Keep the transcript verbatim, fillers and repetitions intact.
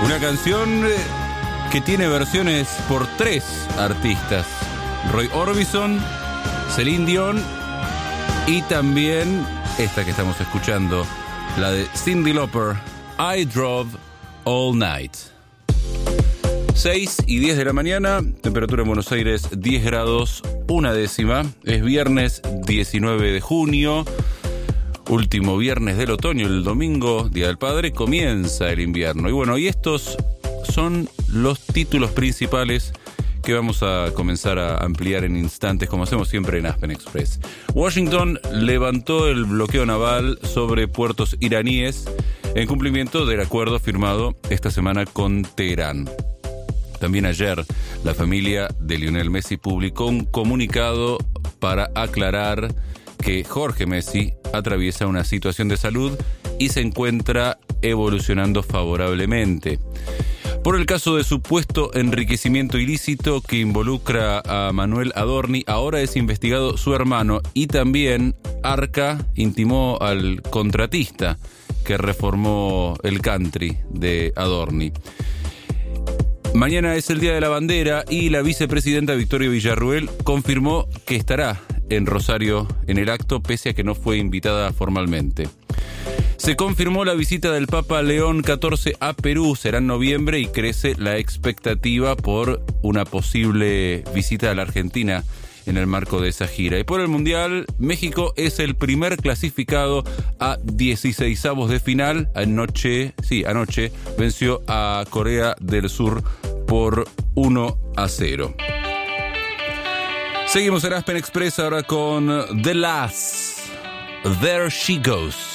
Una canción que tiene versiones por tres artistas: Roy Orbison, Celine Dion y también esta que estamos escuchando, la de Cyndi Lauper, I Drove All Night. seis y diez de la mañana, temperatura en Buenos Aires diez grados, una décima. Es viernes diecinueve de junio, último viernes del otoño. El domingo, Día del Padre, comienza el invierno. Y bueno, y estos son los títulos principales que vamos a comenzar a ampliar en instantes, como hacemos siempre en Aspen Express. Washington levantó el bloqueo naval sobre puertos iraníes en cumplimiento del acuerdo firmado esta semana con Teherán. También ayer, la familia de Lionel Messi publicó un comunicado para aclarar que Jorge Messi atraviesa una situación de salud y se encuentra evolucionando favorablemente. Por el caso de supuesto enriquecimiento ilícito que involucra a Manuel Adorni, ahora es investigado su hermano, y también Arca intimó al contratista que reformó el country de Adorni. Mañana es el Día de la Bandera y la vicepresidenta Victoria Villarruel confirmó que estará en Rosario en el acto, pese a que no fue invitada formalmente. Se confirmó la visita del Papa León catorce a Perú, será en noviembre, y crece la expectativa por una posible visita a la Argentina en el marco de esa gira. Y por el Mundial, México es el primer clasificado a dieciseisavos de final. Anoche, sí, anoche venció a Corea del Sur por uno a cero. Seguimos en Aspen Express ahora con The Last, There She Goes.